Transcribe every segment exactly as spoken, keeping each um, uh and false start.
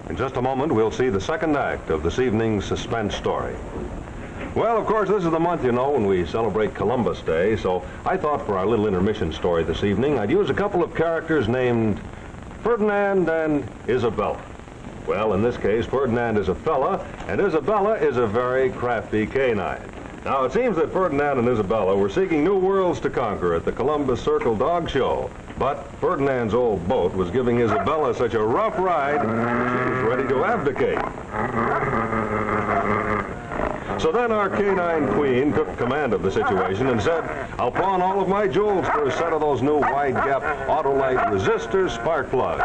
In just a moment, we'll see the second act of this evening's suspense story. Well, of course, this is the month, you know, when we celebrate Columbus Day, so I thought for our little intermission story this evening, I'd use a couple of characters named Ferdinand and Isabella. Well, in this case, Ferdinand is a fella, and Isabella is a very crafty canine. Now, it seems that Ferdinand and Isabella were seeking new worlds to conquer at the Columbus Circle Dog Show. But Ferdinand's old boat was giving Isabella such a rough ride that she was ready to abdicate. So then our canine queen took command of the situation and said, I'll pawn all of my jewels for a set of those new wide-gap Autolite resistor spark plugs.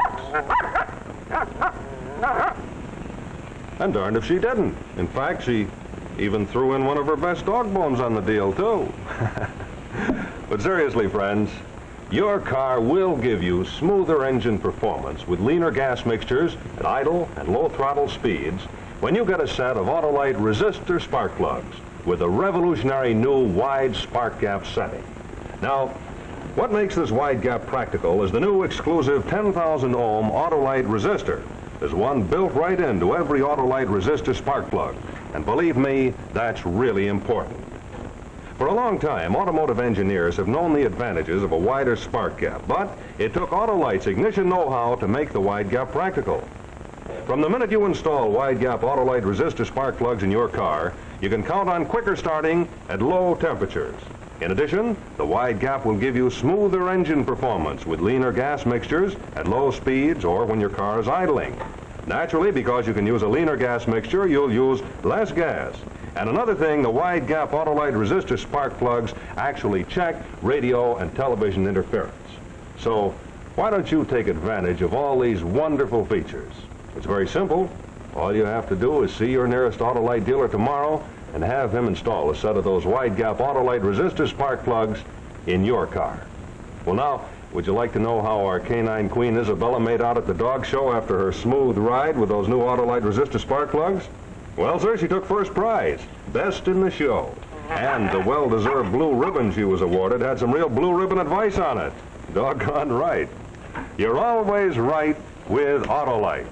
And darned if she didn't. In fact, she even threw in one of her best dog bones on the deal, too. But seriously, friends, your car will give you smoother engine performance with leaner gas mixtures at idle and low throttle speeds when you get a set of Autolite resistor spark plugs with a revolutionary new wide spark gap setting. Now, what makes this wide gap practical is the new exclusive ten thousand ohm Autolite resistor. There's one built right into every Autolite resistor spark plug. And believe me, that's really important. For a long time, automotive engineers have known the advantages of a wider spark gap, but it took Autolite's ignition know-how to make the wide gap practical. From the minute you install wide gap Autolite resistor spark plugs in your car, you can count on quicker starting at low temperatures. In addition, the wide gap will give you smoother engine performance with leaner gas mixtures at low speeds or when your car is idling. Naturally, because you can use a leaner gas mixture, you'll use less gas. And another thing, the wide gap Autolite resistor spark plugs actually check radio and television interference. So why don't you take advantage of all these wonderful features? It's very simple. All you have to do is see your nearest Autolite dealer tomorrow and have him install a set of those wide gap Autolite resistor spark plugs in your car. Well, now, would you like to know how our canine queen Isabella made out at the dog show after her smooth ride with those new Autolite resistor spark plugs? Well, sir, she took first prize, best in the show. And the well-deserved blue ribbon she was awarded had some real blue ribbon advice on it. Doggone right. You're always right with Autolite.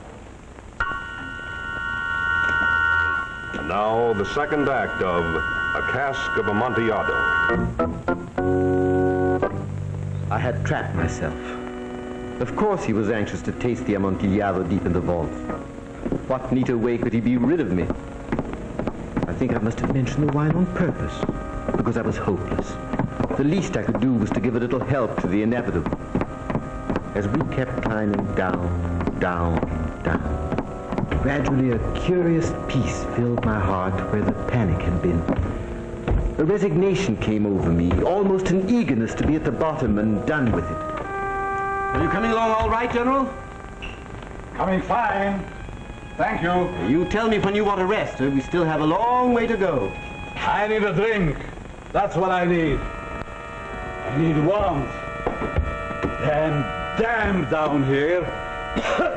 And now, the second act of A Cask of Amontillado. I had trapped myself. Of course he was anxious to taste the Amontillado deep in the vault. What neater way could he be rid of me? I think I must have mentioned the wine on purpose, because I was hopeless. The least I could do was to give a little help to the inevitable. As we kept climbing down, down, down, gradually a curious peace filled my heart where the panic had been. A resignation came over me, almost an eagerness to be at the bottom and done with it. Are you coming along all right, General? Coming fine. Thank you. You tell me when you want to rest. We still have a long way to go. I need a drink. That's what I need. I need warmth. Damn, damn down here.